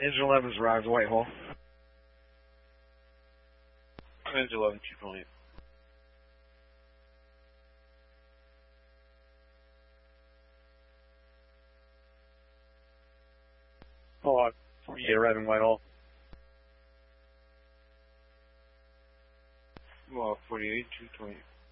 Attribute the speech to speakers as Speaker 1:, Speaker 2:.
Speaker 1: Engine 11's arrived, Whitehall.
Speaker 2: Engine 11, 2.8.
Speaker 1: Oh, 48 arriving Whitehall.
Speaker 2: Well, 48, 2.8.